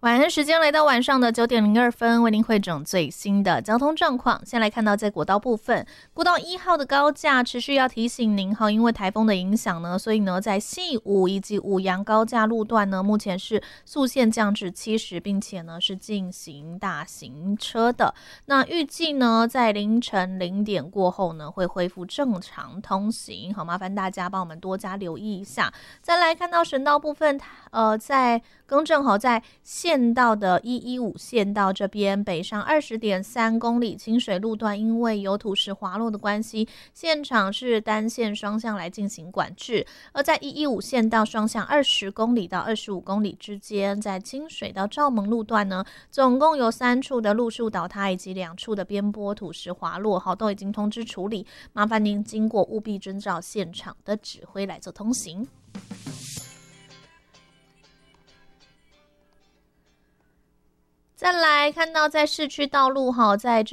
晚安时间来到晚上的9:02，为您汇整最新的交通状况。先来看到在国道部分，国道1号的高架持续要提醒您因为台风的影响呢，所以呢在细武以及五杨高架路段呢，目前是速限降至70，并且呢是进行大型车的。那预计呢在凌晨0点过后呢会恢复正常通行，好，麻烦大家帮我们多加留意一下。再来看到省道部分，在更正在县道的115县道这边北上20.3公里清水路段，因为有土石滑落的关系，现场是单线双向来进行管制。而在115县道双向20公里到25公里之间，在清水到兆蒙路段呢，总共有3处的路树倒塌以及2处的边坡土石滑落，都已经通知处理，麻烦您经过务必遵照现场的指挥来做通行。再来看到在市区道路在